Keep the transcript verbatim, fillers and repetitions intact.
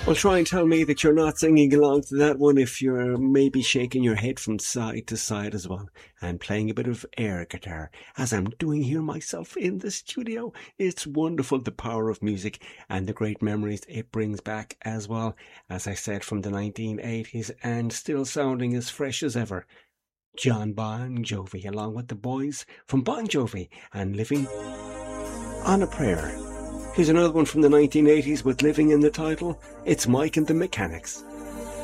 Well, try and tell me that you're not singing along to that one if you're maybe shaking your head from side to side as well and playing a bit of air guitar, as I'm doing here myself in the studio. It's wonderful, the power of music and the great memories it brings back as well, as I said, from the nineteen eighties and still sounding as fresh as ever. John Bon Jovi, along with the boys from Bon Jovi and Living on a Prayer. Here's another one from the nineteen eighties with Living in the title. It's Mike and the Mechanics.